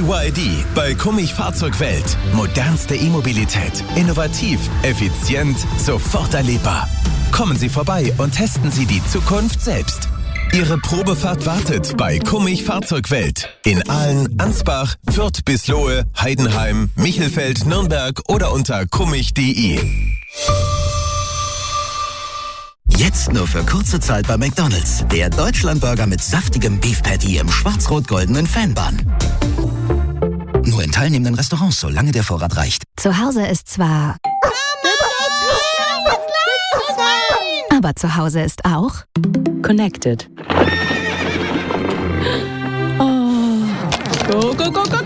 BYD bei Kummich Fahrzeugwelt. Modernste E-Mobilität. Innovativ, effizient, sofort erlebbar. Kommen Sie vorbei und testen Sie die Zukunft selbst. Ihre Probefahrt wartet bei Kummich Fahrzeugwelt. In Aalen, Ansbach, Fürth, Bislohe, Heidenheim, Michelfeld, Nürnberg oder unter kummich.de. Jetzt nur für kurze Zeit bei McDonald's. Der Deutschlandburger mit saftigem Beef Patty im schwarz-rot-goldenen Fanbun. Nur in teilnehmenden Restaurants, solange der Vorrat reicht. Zu Hause ist zwar... Aber zu Hause ist auch... Connected. Oh. Go, go, go, go,